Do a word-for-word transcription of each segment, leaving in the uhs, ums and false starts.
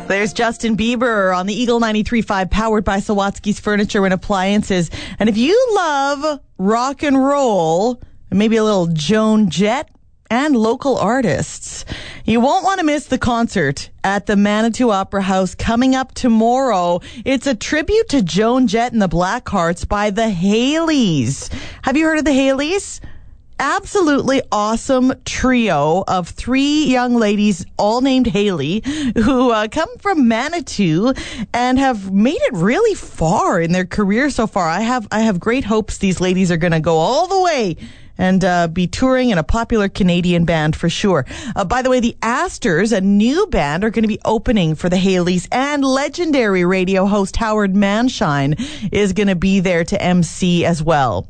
There's Justin Bieber on the Eagle ninety-three point five, powered by Sawatsky's Furniture and Appliances. And if you love rock and roll, and maybe a little Joan Jett and local artists, you won't want to miss the concert at the Manitou Opera House coming up tomorrow. It's a tribute to Joan Jett and the Blackhearts by the Haleys. Have you heard of the Haleys? Absolutely awesome trio of three young ladies, all named Haley, who uh, come from Manitou and have made it really far in their career so far. I have I have great hopes these ladies are going to go all the way and uh, be touring in a popular Canadian band for sure. Uh, by the way, the Astors, a new band, are going to be opening for the Haleys, and legendary radio host Howard Manshine is going to be there to M C as well.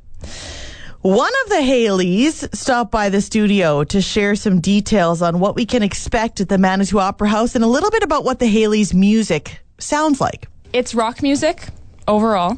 One of the Haleys stopped by the studio to share some details on what we can expect at the Manitou Opera House and a little bit about what the Haleys' music sounds like. It's rock music overall,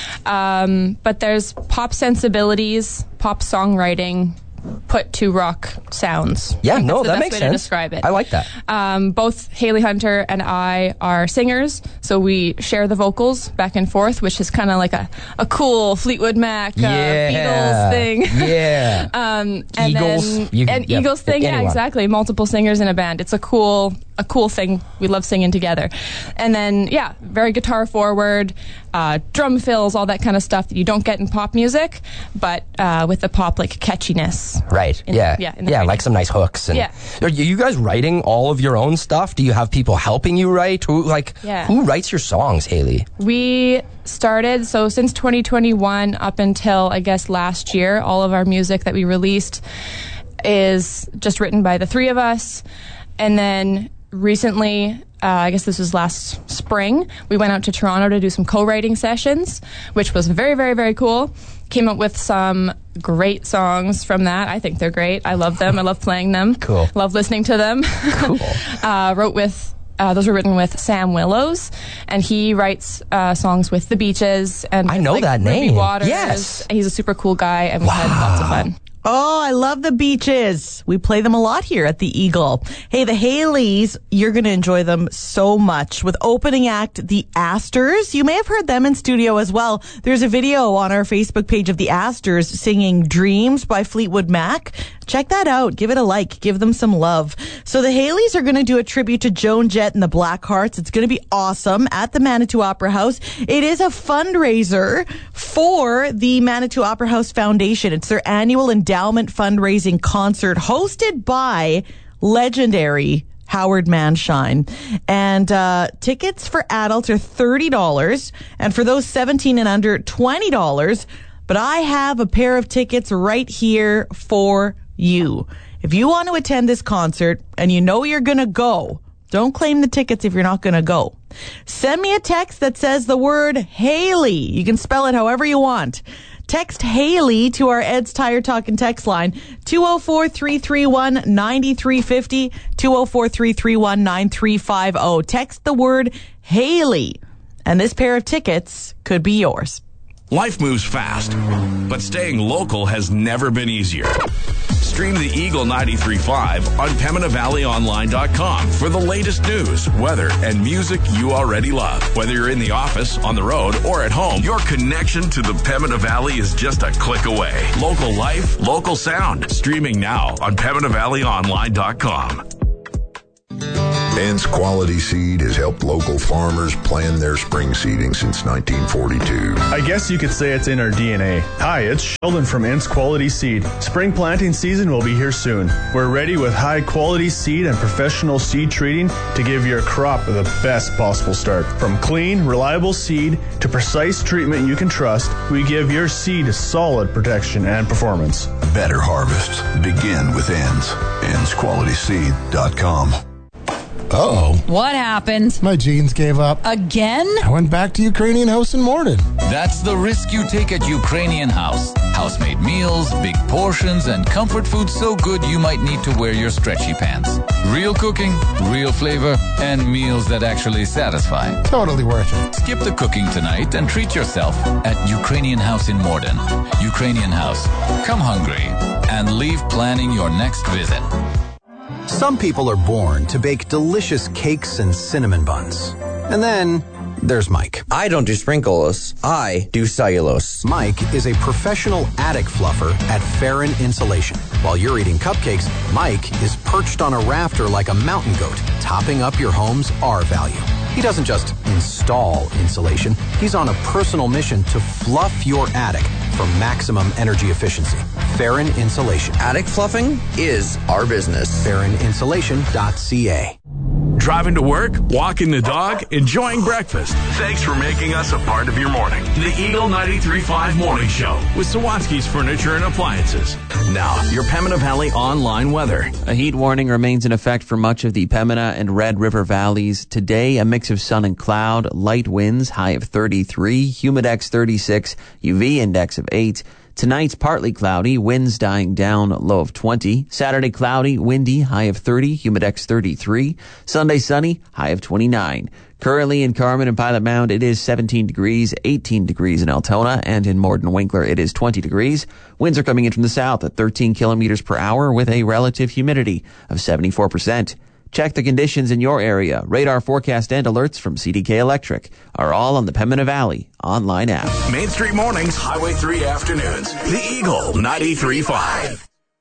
um, but there's pop sensibilities, pop songwriting put to rock sounds. Yeah, no, that's that the makes best way sense. to describe it. I like that. Um, both Haley Hunter and I are singers, so we share the vocals back and forth, which is kind of like a, a cool Fleetwood Mac, uh, Yeah. Beatles thing. Yeah. um, and Eagles. Then, You- and yep, Eagles thing, anyone. yeah, exactly. Multiple singers in a band. It's a cool, a cool thing. We love singing together. And then, yeah, very guitar forward, uh, drum fills, all that kind of stuff that you don't get in pop music, but uh, with the pop like catchiness. Right. In- yeah. yeah, in the yeah, writing. like some nice hooks. And Yeah. Are you guys writing all of your own stuff? Do you have people helping you write? Who like Yeah. who writes your songs, Haley? We started, so since twenty twenty-one up until, I guess, last year, all of our music that we released is just written by the three of us. And then recently, uh, I guess this was last spring, we went out to Toronto to do some co-writing sessions, which was very, very, very cool. Came up with some great songs from that. I think they're great. I love them. I love playing them. Cool. Love listening to them. Cool. uh, wrote with Uh, those were written with Sam Willows, and he writes uh, songs with The Beaches and I with, know like, that Ruby name. Waters. Yes. He's a super cool guy, and we had lots of fun. Oh, I love the Beaches. We play them a lot here at the Eagle. Hey, the Haleys, you're going to enjoy them so much. With opening act, the Astors. You may have heard them in studio as well. There's a video on our Facebook page of the Astors singing Dreams by Fleetwood Mac. Check that out. Give it a like. Give them some love. So the Haleys are going to do a tribute to Joan Jett and the Blackhearts. It's going to be awesome at the Manitou Opera House. It is a fundraiser for the Manitou Opera House Foundation. It's their annual endowment fundraising concert hosted by legendary Howard Manshine. And uh, tickets for adults are thirty dollars. And for those seventeen and under, twenty dollars. But I have a pair of tickets right here for you. If you want to attend this concert and you know you're going to go, don't claim the tickets if you're not going to go. Send me a text that says the word Haley. You can spell it however you want. Text Haley to our Ed's Tire Talk and text line, two oh four, three three one, nine three five oh, two oh four, three three one, nine three five oh. Text the word Haley, and this pair of tickets could be yours. Life moves fast, but staying local has never been easier. Stream the Eagle ninety-three point five on Pembina Valley Online dot com for the latest news, weather, and music you already love. Whether you're in the office, on the road, or at home, your connection to the Pembina Valley is just a click away. Local life, local sound. Streaming now on Pembina Valley Online dot com. Ann's Quality Seed has helped local farmers plan their spring seeding since nineteen forty-two. I guess you could say it's in our D N A. Hi, it's Sheldon from Ann's Quality Seed. Spring planting season will be here soon. We're ready with high quality seed and professional seed treating to give your crop the best possible start. From clean, reliable seed to precise treatment you can trust, we give your seed solid protection and performance. Better harvests begin with Ann's. Ann's Quality Seed dot com. Uh-oh. What happened? My jeans gave up. Again? I went back to Ukrainian House in Morden. That's the risk you take at Ukrainian House. House-made meals, big portions, and comfort food so good you might need to wear your stretchy pants. Real cooking, real flavor, and meals that actually satisfy. Totally worth it. Skip the cooking tonight and treat yourself at Ukrainian House in Morden. Ukrainian House. Come hungry and leave planning your next visit. Some people are born to bake delicious cakes and cinnamon buns. And then there's Mike. I don't do sprinkles. I do cellulose. Mike is a professional attic fluffer at Farron Insulation. While you're eating cupcakes, Mike is perched on a rafter like a mountain goat, topping up your home's R value. He doesn't just install insulation. He's on a personal mission to fluff your attic for maximum energy efficiency. Farron Insulation. Attic fluffing is our business. Farron Insulation dot C A. Driving to work, walking the dog, enjoying breakfast. Thanks for making us a part of your morning. The Eagle ninety-three point five Morning Show with Sawatsky's Furniture and Appliances. Now, your Pembina Valley online weather. A heat warning remains in effect for much of the Pembina and Red River valleys. Today, a mix of sun and cloud, light winds, high of thirty-three, humidex thirty-six, U V index of eight. Tonight's partly cloudy, winds dying down, low of twenty. Saturday cloudy, windy, high of thirty, humidex thirty-three. Sunday sunny, high of twenty-nine. Currently in Carmen and Pilot Mound, it is seventeen degrees, eighteen degrees in Altona, and in Morden Winkler, it is twenty degrees. Winds are coming in from the south at thirteen kilometers per hour with a relative humidity of seventy-four percent. Check the conditions in your area. Radar forecast and alerts from C D K Electric are all on the Pembina Valley online app. Main Street Mornings, Highway three Afternoons. The Eagle ninety-three point five.